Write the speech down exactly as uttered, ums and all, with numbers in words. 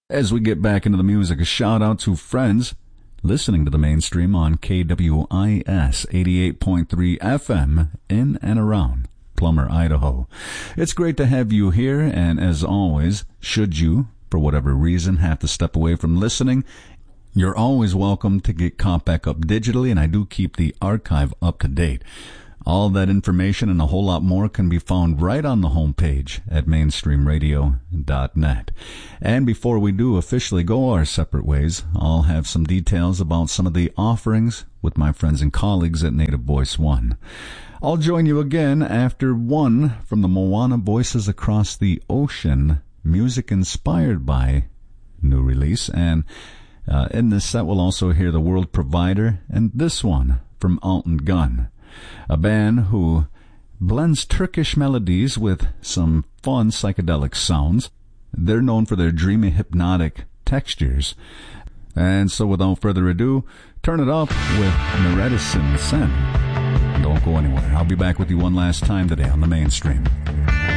As we get back into the music, a shout out to friends listening to the mainstream on K W I S eighty-eight point three F M in and around Plummer, Idaho. It's great to have you here, and as always, should you, for whatever reason, have to step away from listening, you're always welcome to get caught back up digitally, and I do keep the archive up to date. All that information and a whole lot more can be found right on the homepage at mainstream radio dot net. And before we do officially go our separate ways, I'll have some details about some of the offerings with my friends and colleagues at Native Voice One. I'll join you again after one from the Moana Voices Across the Ocean, music inspired by new release. And uh, in this set we'll also hear The World Provider and this one from Alton Gunn, a band who blends Turkish melodies with some fun psychedelic sounds. They're known for their dreamy, hypnotic textures. And so without further ado, turn it up with Meredicin Sen. Don't go anywhere. I'll be back with you one last time today on the Mainstream.